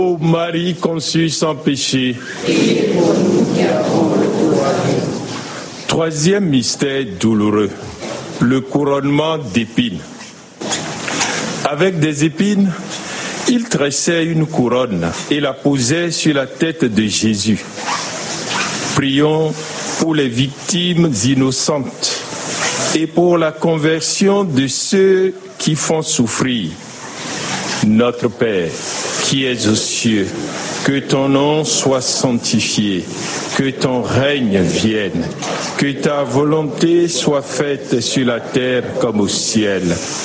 Ô Marie conçue sans péché. Troisième mystère douloureux, le couronnement d'épines. Avec des épines, il tressait une couronne et la posait sur la tête de Jésus. Prions pour les victimes innocentes et pour la conversion de ceux qui font souffrir. Notre Père, qui es aux cieux, que ton nom soit sanctifié, que ton règne vienne, que ta volonté soit faite sur la terre comme au ciel.